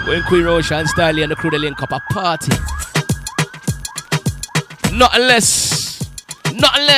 When Queen Rosha and Stylee and the crew they link up a party. Nothing less.